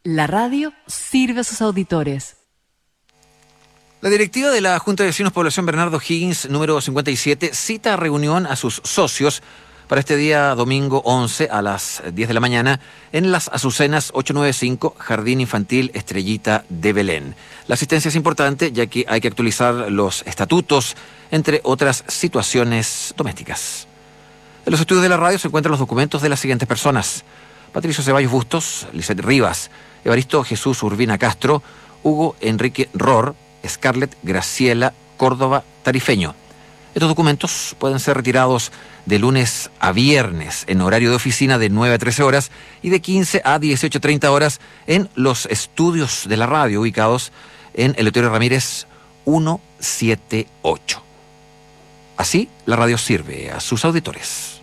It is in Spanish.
La radio sirve a sus auditores. La directiva de la Junta de Vecinos Población Bernardo Higgins, número 57, cita a reunión a sus socios para este día domingo 11 a las 10 de la mañana en Las Azucenas 895, Jardín Infantil Estrellita de Belén. La asistencia es importante ya que hay que actualizar los estatutos, entre otras situaciones domésticas. En los estudios de la radio se encuentran los documentos de las siguientes personas: Patricio Ceballos Bustos, Lisette Rivas, Evaristo Jesús Urbina Castro, Hugo Enrique Ror, Scarlett Graciela Córdoba Tarifeño. Estos documentos pueden ser retirados de lunes a viernes en horario de oficina de 9 a 13 horas y de 15 a 18:30 horas en los estudios de la radio ubicados en Eleuterio Ramírez 178. Así, la radio sirve a sus auditores.